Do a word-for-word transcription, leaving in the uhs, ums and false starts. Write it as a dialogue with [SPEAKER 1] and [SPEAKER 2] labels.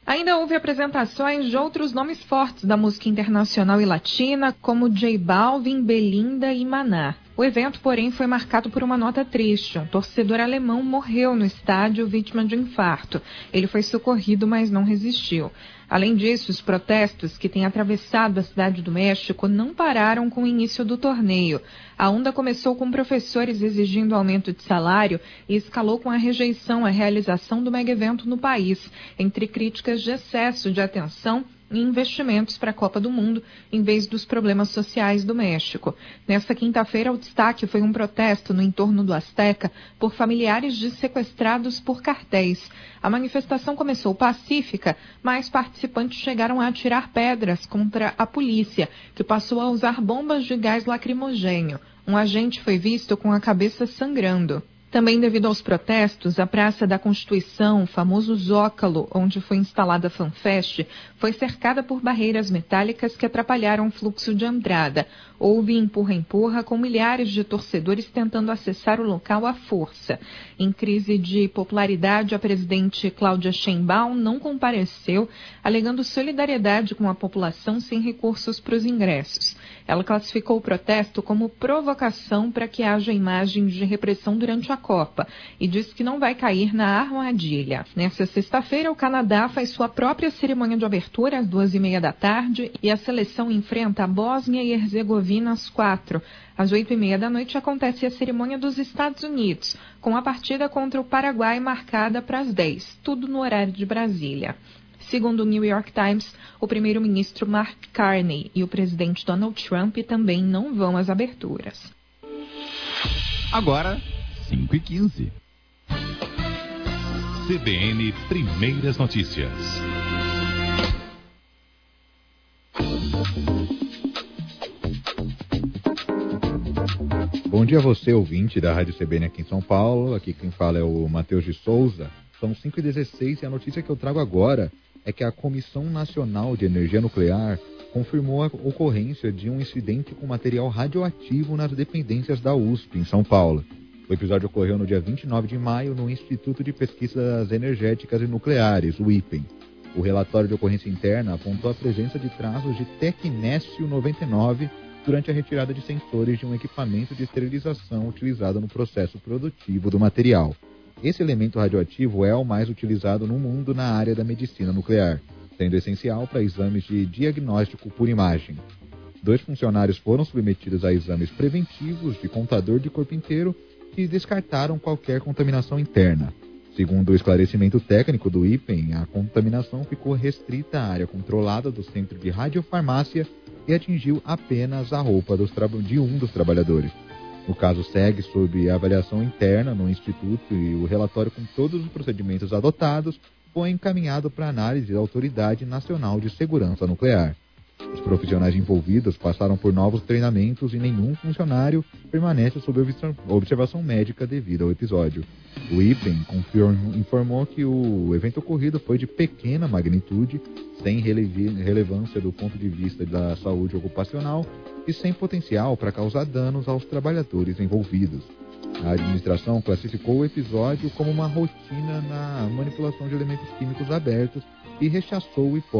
[SPEAKER 1] Ainda houve apresentações de outros nomes fortes da música internacional e latina, como J Balvin, Belinda e Maná. O evento, porém, foi marcado por uma nota triste. Um torcedor alemão morreu no estádio vítima de infarto. Ele foi socorrido, mas não resistiu. Além disso, os protestos que têm atravessado a cidade do México não pararam com o início do torneio. A onda começou com professores exigindo aumento de salário e escalou com a rejeição à realização do mega-evento no país, entre críticas de excesso de atenção e investimentos para a Copa do Mundo, em vez dos problemas sociais do México. Nesta quinta-feira, o destaque foi um protesto no entorno do Azteca por familiares de sequestrados por cartéis. A manifestação começou pacífica, mas participantes chegaram a atirar pedras contra a polícia, que passou a usar bombas de gás lacrimogêneo. Um agente foi visto com a cabeça sangrando. Também devido aos protestos, a Praça da Constituição, o famoso Zócalo, onde foi instalada a FanFest, foi cercada por barreiras metálicas que atrapalharam o fluxo de entrada. Houve empurra-empurra com milhares de torcedores tentando acessar o local à força. Em crise de popularidade, a presidente Cláudia Sheinbaum não compareceu, alegando solidariedade com a população sem recursos para os ingressos. Ela classificou o protesto como provocação para que haja imagens de repressão durante a Copa e disse que não vai cair na armadilha. Nesta sexta-feira, o Canadá faz sua própria cerimônia de abertura às duas e meia da tarde e a seleção enfrenta a Bósnia e Herzegovina às quatro. Às oito e meia da noite acontece a cerimônia dos Estados Unidos, com a partida contra o Paraguai marcada para as dez, tudo no horário de Brasília. Segundo o New York Times, o primeiro-ministro Mark Carney e o presidente Donald Trump também não vão às aberturas.
[SPEAKER 2] Agora, cinco e quinze. C B N Primeiras Notícias.
[SPEAKER 3] Bom dia a você, ouvinte da Rádio C B N aqui em São Paulo. Aqui quem fala é o Matheus de Souza. São cinco e dezesseis e a notícia que eu trago agora é que a Comissão Nacional de Energia Nuclear confirmou a ocorrência de um incidente com material radioativo nas dependências da U S P, em São Paulo. O episódio ocorreu no dia vinte e nove de maio no Instituto de Pesquisas Energéticas e Nucleares, o I P E N. O relatório de ocorrência interna apontou a presença de traços de tecnécio noventa e nove durante a retirada de sensores de um equipamento de esterilização utilizado no processo produtivo do material. Esse elemento radioativo é o mais utilizado no mundo na área da medicina nuclear, sendo essencial para exames de diagnóstico por imagem. Dois funcionários foram submetidos a exames preventivos de contador de corpo inteiro e descartaram qualquer contaminação interna. Segundo o esclarecimento técnico do I P E N, a contaminação ficou restrita à área controlada do Centro de Radiofarmácia e atingiu apenas a roupa dos tra- de um dos trabalhadores. O caso segue sob avaliação interna no Instituto e o relatório com todos os procedimentos adotados foi encaminhado para análise da Autoridade Nacional de Segurança Nuclear. Os profissionais envolvidos passaram por novos treinamentos e nenhum funcionário permanece sob observação médica devido ao episódio. O I P E N confirmou, informou que o evento ocorrido foi de pequena magnitude, sem relevi- relevância do ponto de vista da saúde ocupacional e sem potencial para causar danos aos trabalhadores envolvidos. A administração classificou o episódio como uma rotina na manipulação de elementos químicos abertos e rechaçou o hipótese